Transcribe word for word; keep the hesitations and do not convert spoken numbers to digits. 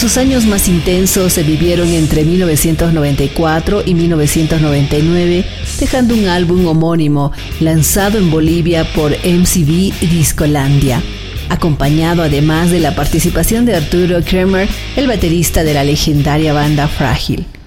Sus años más intensos se vivieron entre mil novecientos noventa y cuatro y mil novecientos noventa y nueve, dejando un álbum homónimo lanzado en Bolivia por M C V Discolandia, acompañado además de la participación de Arturo Kremer, el baterista de la legendaria banda Frágil.